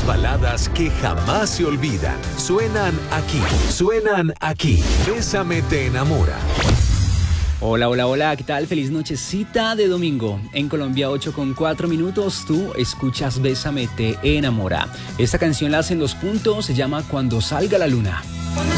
baladas que jamás se olvidan. Suenan aquí. Bésame te enamora. Hola, hola, hola, ¿qué tal? Feliz nochecita de domingo. En Colombia, 8:04. Tú escuchas Bésame te enamora. Esta canción la hacen Los Puntos, se llama Cuando salga la luna.